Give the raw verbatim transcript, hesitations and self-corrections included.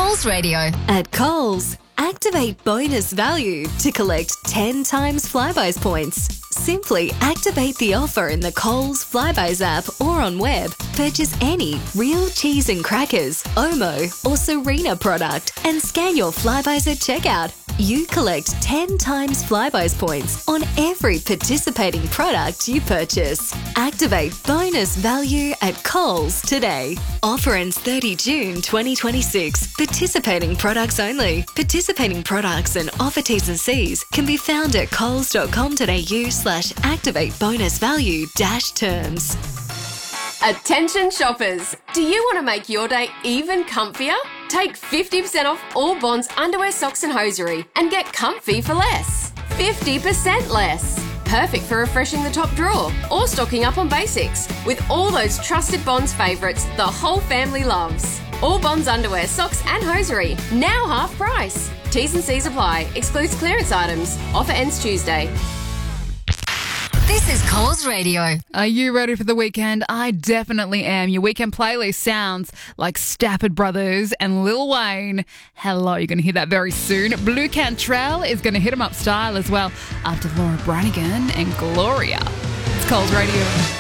Coles Radio. At Coles, activate bonus value to collect ten times Flybuys points. Simply activate the offer in the Coles Flybuys app or on web. Purchase any real cheese and crackers, Omo or Serena product and scan your Flybuys at checkout. You collect ten times Flybuys points on every participating product you purchase. Activate bonus value at Coles today. Offer ends thirty June twenty twenty-six. Participating products only. Participating products and offer T's and C's can be found at coles.com.au slash activate bonus value dash terms. Attention shoppers! Do you want to make your day even comfier? Take fifty percent off all Bonds underwear, socks and hosiery and get comfy for less. fifty percent less. Perfect for refreshing the top drawer or stocking up on basics with all those trusted Bonds favourites the whole family loves. All Bonds underwear, socks and hosiery, now half price. T's and C's apply. Excludes clearance items. Offer ends Tuesday. This is Coles Radio. Are you ready for the weekend? I definitely am. Your weekend playlist sounds like Stafford Brothers and Lil Wayne. Hello, you're going to hear that very soon. Blue Cantrell is going to hit 'em up style as well after Laura Branigan and Gloria. It's Coles Radio.